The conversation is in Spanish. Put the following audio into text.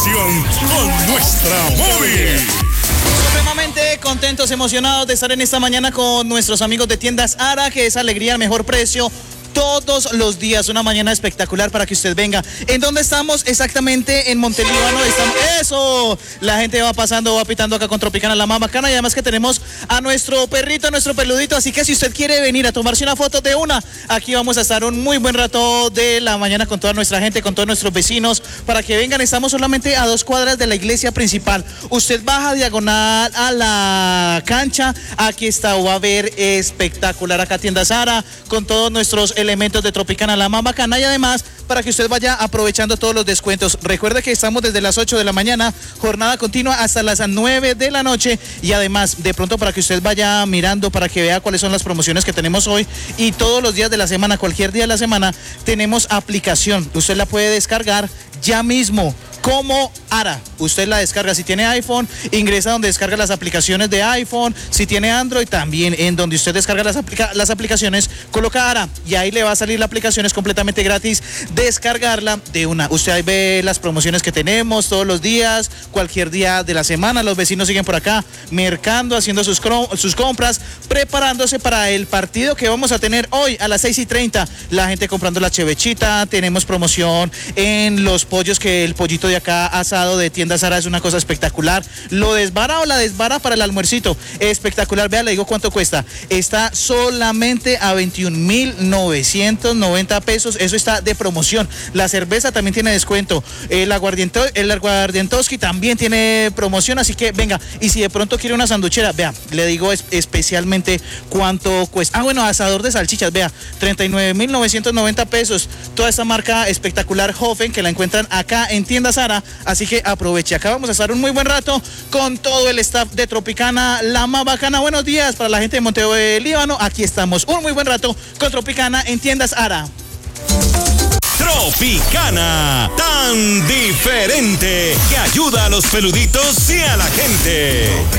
diversión con nuestra móvil. Supremamente contentos, emocionados de estar en esta mañana con nuestros amigos de Tiendas Ara, que es alegría al mejor precio todos los días, una mañana espectacular para que usted venga. ¿En dónde estamos? Exactamente en Montelíbano. ¡Eso! La gente va pasando, va pitando acá con Tropicana, la más bacana, y además que tenemos a nuestro perrito, a nuestro peludito, así que si usted quiere venir a tomarse una foto de una, aquí vamos a estar un muy buen rato de la mañana con toda nuestra gente, con todos nuestros vecinos, para que vengan. Estamos solamente a 2 cuadras de la iglesia principal. Usted baja diagonal a la cancha, aquí está, va a ver espectacular acá Tiendas Ara, con todos nuestros elementos de Tropicana, la más bacana, y además para que usted vaya aprovechando todos los descuentos. Recuerde que estamos desde las 8 de la mañana, jornada continua hasta las 9 de la noche, y además de pronto para que usted vaya mirando, para que vea cuáles son las promociones que tenemos hoy y todos los días de la semana, cualquier día de la semana, tenemos aplicación. Usted la puede descargar ya mismo como Ara. Usted la descarga, si tiene iPhone, ingresa donde descarga las aplicaciones de iPhone, si tiene Android también, en donde usted descarga las aplicaciones, coloca Ara y ahí le va a salir la aplicación, es completamente gratis descargarla de una. Usted ahí ve las promociones que tenemos todos los días, cualquier día de la semana. Los vecinos siguen por acá mercando, haciendo sus compras, preparándose para el partido que vamos a tener hoy a las 6:30. La gente comprando la chevechita, tenemos promoción en los pollos, que el pollito de acá asado de Tiendas Ara es una cosa espectacular. Lo desvara o la desvara para el almuercito, espectacular. Vea, le digo cuánto cuesta. Está solamente a 21.990 pesos. Eso está de promoción. La cerveza también tiene descuento. El aguardientoski también tiene promoción, así que venga. Y si de pronto quiere una sanduchera, vea, le digo especialmente cuánto cuesta. Ah, bueno, asador de salchichas, vea, 39.990 pesos. Toda esta marca espectacular Hofen, que la encuentran acá en Tiendas Ara, así que aproveche. Acá vamos a estar un muy buen rato con todo el staff de Tropicana, la más bacana. Buenos días para la gente de Montelíbano. Aquí estamos un muy buen rato con Tropicana en Tiendas Ara. Tropicana, tan diferente, que ayuda a los peluditos y a la gente.